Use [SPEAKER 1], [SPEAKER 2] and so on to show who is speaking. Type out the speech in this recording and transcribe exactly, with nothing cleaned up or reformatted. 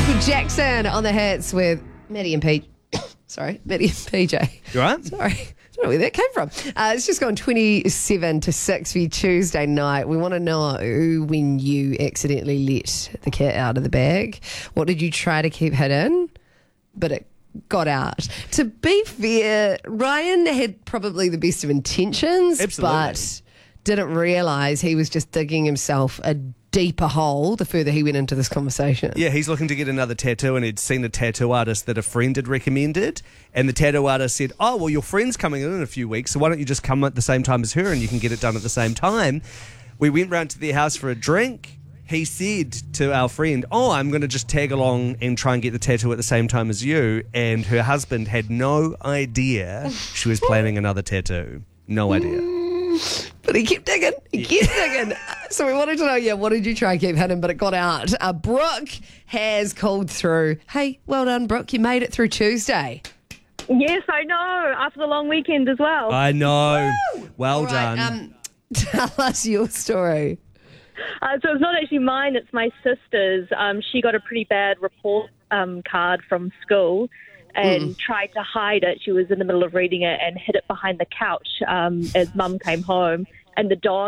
[SPEAKER 1] Michael Jackson on the hits with Maddie and P. Sorry, Maddie and P J.
[SPEAKER 2] You all right?
[SPEAKER 1] Sorry. I don't know where that came from. Uh, it's just gone twenty-seven to six for you Tuesday night. We want to know when you accidentally let the cat out of the bag. What did you try to keep hidden, but it got out? To be fair, Ryan had probably the best of intentions,
[SPEAKER 2] Absolutely.
[SPEAKER 1] but didn't realise he was just digging himself a deeper hole the further he went into this conversation.
[SPEAKER 2] Yeah, he's looking to get another tattoo, and he'd seen a tattoo artist that a friend had recommended, and the tattoo artist said, oh, well, your friend's coming in in a few weeks, so why don't you just come at the same time as her and you can get it done at the same time. We went round to their house for a drink. He said to our friend, oh, I'm going to just tag along and try and get the tattoo at the same time as you, and her husband had no idea she was planning another tattoo. No idea.
[SPEAKER 1] But he kept digging. He kept digging. So we wanted to know, yeah, what did you try and keep hidden, but it got out. Uh, Brooke has called through. Hey, well done, Brooke. You made it through Tuesday.
[SPEAKER 3] Yes, I know. After the long weekend as well.
[SPEAKER 2] I know.
[SPEAKER 1] Woo!
[SPEAKER 2] Well
[SPEAKER 1] All right,
[SPEAKER 2] done.
[SPEAKER 1] um, tell us your story.
[SPEAKER 3] Uh, so it's not actually mine, it's my sister's. Um, she got a pretty bad report um, card from school and mm. tried to hide it. She was in the middle of reading it and hid it behind the couch um, as Mum came home. And the dog